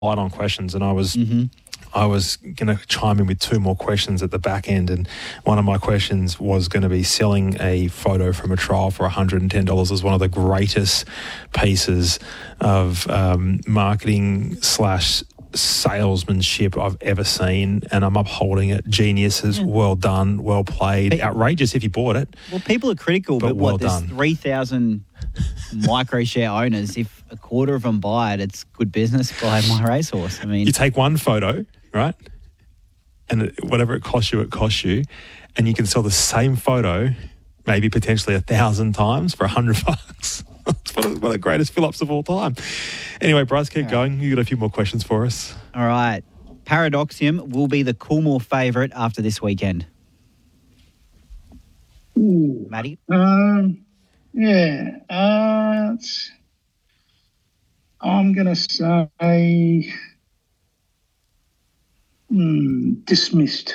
light on questions, and I was going to chime in with two more questions at the back end, and one of my questions was going to be selling a photo from a trial for $110 is one of the greatest pieces of marketing / salesmanship I've ever seen, and I'm upholding it. Geniuses, well done, well played. Outrageous if you bought it. Well, people are critical, but well there's done. 3,000 micro share owners. If a quarter of them buy it, it's good business by My Racehorse. I mean, You take one photo, right, and whatever it costs you, and you can sell the same photo maybe potentially 1,000 times for $100. It's one of the greatest fill-ups of all time. Anyway, Bryce, keep going. You got a few more questions for us. all right. Paradoxium will be the Coolmore favourite after this weekend. Ooh. Matty? Yeah. I'm going to say Dismissed.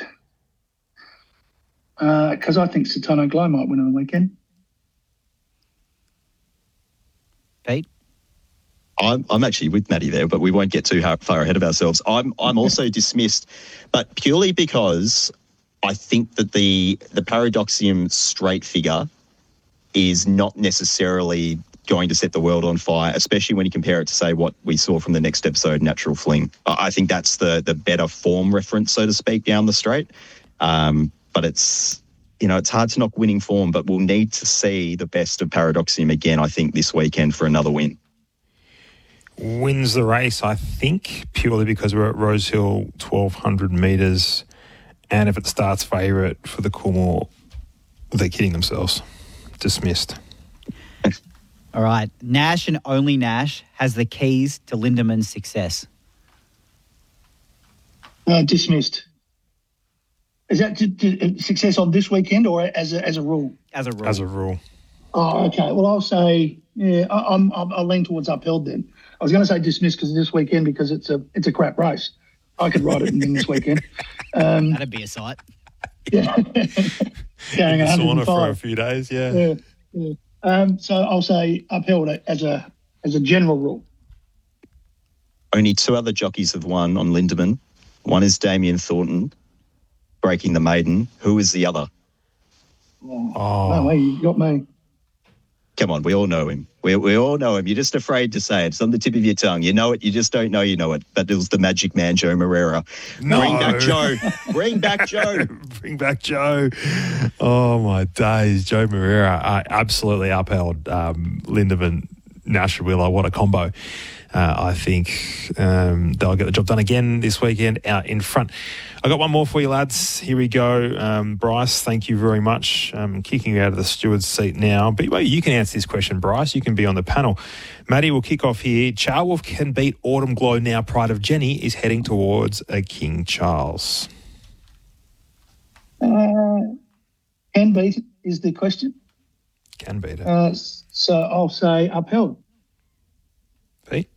Because I think Satano Glow might win on the weekend. Pete? I'm actually with Matty there, but we won't get too far ahead of ourselves. I'm also Dismissed, but purely because I think that the Paradoxium straight figure is not necessarily going to set the world on fire, especially when you compare it to, say, what we saw from the next episode, Natural Fling. I think that's the better form reference, so to speak, down the straight. But it's hard to knock winning form, but we'll need to see the best of Paradoxium again, I think, this weekend for another win. Wins the race, I think, purely because we're at Rosehill, 1,200 metres, and if it starts favourite for the Coolmore, they're kidding themselves. Dismissed. All right. Nash and only Nash has the keys to Lindeman's success. Dismissed. Is that success on this weekend or as a rule? As a rule. As a rule. Oh, okay. Well, I'll say, I'll lean towards upheld then. I was going to say Dismissed because of this weekend because it's a crap race. I could ride it and win this weekend. That'd be a sight. Yeah. Going In the sauna 105. for a few days, yeah. So I'll say upheld as a general rule. Only two other jockeys have won on Lindemann. One is Damien Thornton, breaking the maiden. Who is the other? No way, you got me. Come on, we all know him. We all know him. You're just afraid to say it. It's on the tip of your tongue. You know it. You just don't know you know it. That was the magic man, Joe Moreira. No. Bring back Joe. Bring back Joe. Bring back Joe. Oh, my days. Joe Moreira absolutely upheld Lindemann, Nash and Wheeler. What a combo. I think they'll get the job done again this weekend out in front. I got one more for you, lads. Here we go. Bryce, thank you very much. Kicking you out of the steward's seat now. But well, you can answer this question, Bryce. You can be on the panel. Matty, we'll kick off here. Charwolf can beat Autumn Glow now. Pride of Jenny is heading towards a King Charles. Can beat is the question. Can beat it. So I'll say upheld. Pete?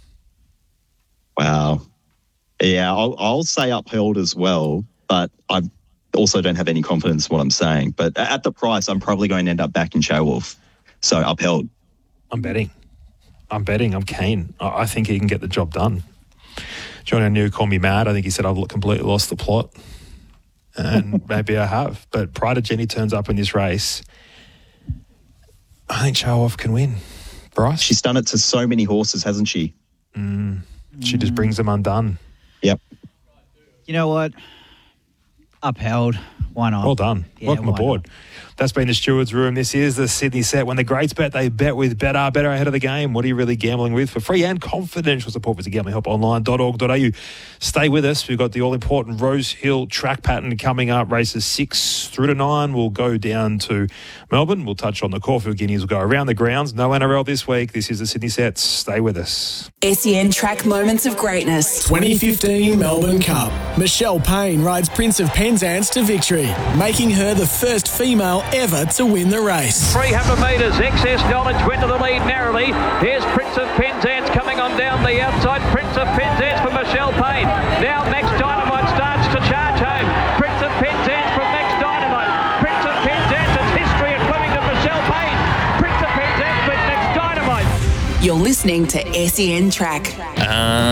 Wow. Yeah, I'll say upheld as well, but I also don't have any confidence in what I'm saying. But at the price, I'm probably going to end up back in Charwolf. So upheld. I'm betting. I'm keen. I think he can get the job done. Johnny O'Neill called me mad. I think he said I've completely lost the plot. And maybe I have. But Pride of Jenny turns up in this race. I think Charwolf can win. Bryce? She's done it to so many horses, hasn't she? She just brings them undone. Yep. You know what? Upheld. Why not? Well done. Yeah, Welcome why aboard. not? That's been the Stewards Room. This is the Sydney Set. When the greats bet, they bet with Better ahead of the game. What are you really gambling with? For free and confidential support, visit gamblinghelponline.org.au. Stay with us. We've got the all-important Rosehill track pattern coming up. Races 6 through to 9. We'll go down to Melbourne. We'll touch on the Caulfield Guineas. We'll go around the grounds. No NRL this week. This is the Sydney Set. Stay with us. SEN Track Moments of Greatness. 2015 Melbourne Cup. Michelle Payne rides Prince of Penzance to victory, making her the first female ever to win the race. 300 metres, Excess Knowledge went to the lead narrowly. Here's Prince of Penzance coming on down the outside. Prince of Penzance for Michelle Payne. Now Max Dynamite starts to charge home. Prince of Penzance from Max Dynamite. Prince of Penzance, it's history at Flemington. Michelle Payne. Prince of Penzance with Max Dynamite. You're listening to SEN Track.